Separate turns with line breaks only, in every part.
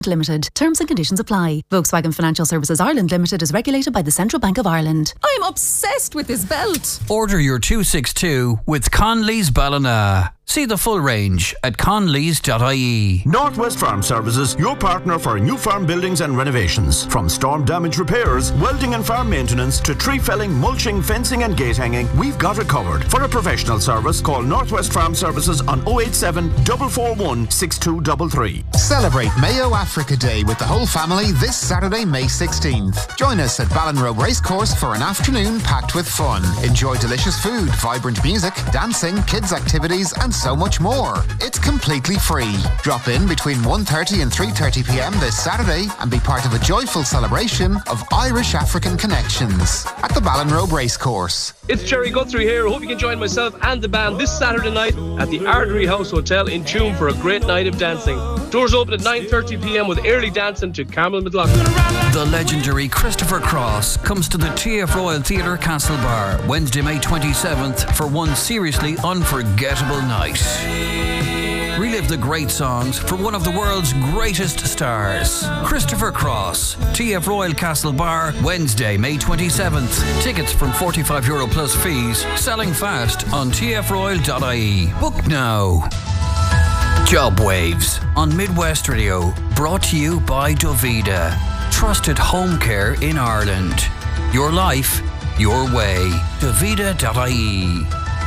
Limited. Terms and conditions apply. Volkswagen Financial Services Ireland Limited is regulated by the Central Bank of Ireland.
I'm obsessed with this belt.
Order your 262 with Conley's Ballina. See the full range at conleys.ie.
Northwest Farm Services, your partner for new farm buildings and renovations. From storm damage repairs, welding and farm maintenance to tree felling, mulching, fencing and gate hanging, we've got it covered. For a professional service, call Northwest Farm Services on 087 441 6233.
Celebrate Mayo Africa Day with the whole family this Saturday, May 16th. Join us at Ballinrobe Racecourse for an afternoon packed with fun. Enjoy delicious food, vibrant music, dancing, kids' activities and so much more. It's completely free. Drop in between 1:30 and 3:30 p.m. this Saturday and be part of a joyful celebration of Irish-African connections at the Ballinrobe Racecourse.
It's Jerry Guthrie here. I hope you can join myself and the band this Saturday night at the Artery House Hotel in Tuam for a great night of dancing. Doors open at 9:30 p.m. with early dancing to Carmel McLaughlin.
The legendary Christopher Cross comes to the TF Royal Theatre Castlebar Wednesday, May 27th for one seriously unforgettable night. Relive the great songs from one of the world's greatest stars. Christopher Cross, TF Royal Castlebar, Wednesday, May 27th. Tickets from €45 plus fees. Selling fast on tfroyal.ie. Book now. Job Waves on Midwest Radio. Brought to you by Dovida. Trusted home care in Ireland. Your life, your way. Dovida.ie.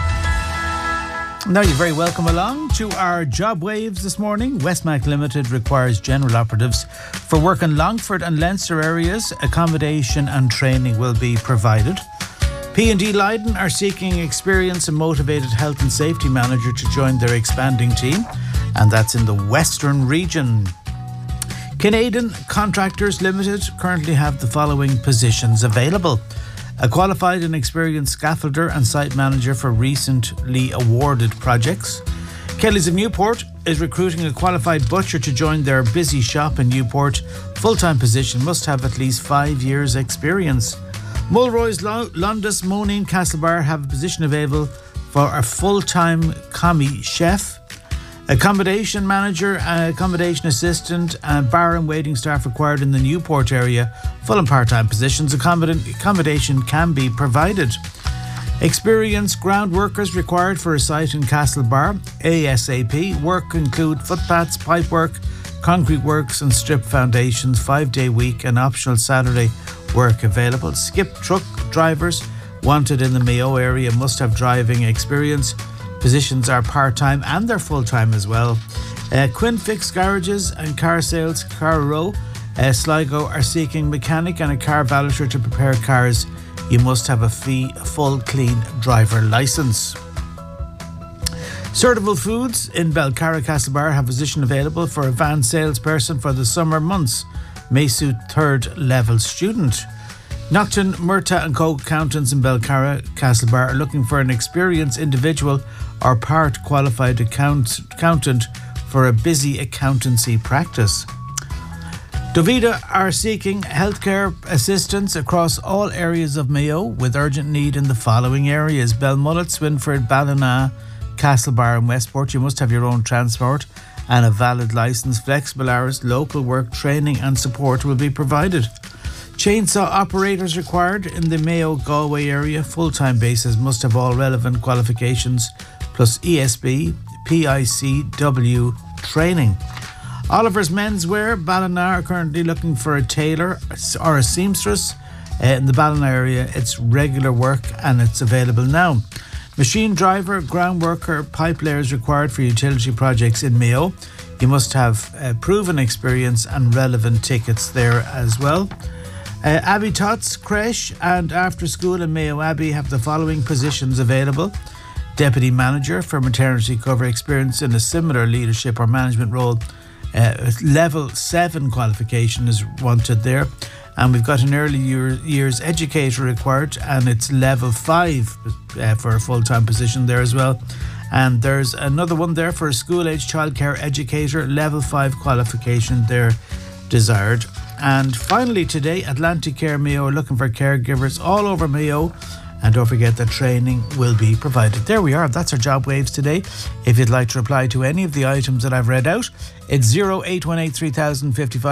Now you're very welcome along to our Job Waves this morning. Westmac Limited requires general operatives for work in Longford and Leinster areas. Accommodation and training will be provided. P&D Leiden are seeking experienced and motivated health and safety manager to join their expanding team, and that's in the Western region. Canadian Contractors Limited currently have the following positions available. A qualified and experienced scaffolder and site manager for recently awarded projects. Kelly's of Newport is recruiting a qualified butcher to join their busy shop in Newport. Full-time position, must have at least 5 years experience. Mulroy's Londis, Moneen, Castlebar have a position available for a full-time commis chef. Accommodation manager, accommodation assistant and bar and waiting staff required in the Newport area. Full and part-time positions. Accommodation can be provided. Experienced ground workers required for a site in Castlebar ASAP. Work include footpaths, pipe work, concrete works and strip foundations. 5-day week and optional Saturday work available. Skip truck drivers wanted in the Mayo area, must have driving experience. Positions are part-time and they're full-time as well. Quinfix Garages and Car Sales, Carrow, Sligo are seeking mechanic and a car valeter to prepare cars. You must have a full clean driver licence. Certival Foods in Belcarra, Castlebar have a position available for a van salesperson for the summer months. May suit third level student. Nocton, Murta & Co. accountants in Belcarra, Castlebar are looking for an experienced individual or part qualified accountant for a busy accountancy practice. Dovida are seeking healthcare assistance across all areas of Mayo with urgent need in the following areas: Belmullet, Swinford, Ballina, Castlebar and Westport. You must have your own transport and a valid licence. Flexible hours, local work, training and support will be provided. Chainsaw operators required in the Mayo Galway area. Full-time basis, must have all relevant qualifications plus ESB, PICW training. Oliver's Menswear, Ballina are currently looking for a tailor or a seamstress. In the Ballina area, it's regular work and it's available now. Machine driver, ground worker, pipe layers required for utility projects in Mayo. You must have proven experience and relevant tickets there as well. Abbey Tots Creche and After School in Mayo Abbey have the following positions available. Deputy Manager for maternity cover, experience in a similar leadership or management role. Level 7 qualification is wanted there. And we've got an early years educator required, and it's level 5 for a full-time position there as well. And there's another one there for a school-age childcare educator, level 5 qualification there desired. And finally today, Atlantic Care Mayo are looking for caregivers all over Mayo And don't forget that training will be provided. There we are. That's our job waves today. If you'd like to reply to any of the items that I've read out, it's 0818 3055.